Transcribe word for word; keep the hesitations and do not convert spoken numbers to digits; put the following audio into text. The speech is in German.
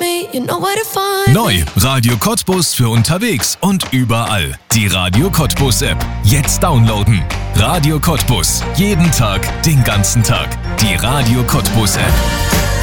me, you know where to find Neu, Radio Cottbus für unterwegs und überall. Die Radio Cottbus App. Jetzt downloaden. Radio Cottbus. Jeden Tag, den ganzen Tag. Die Radio Cottbus App.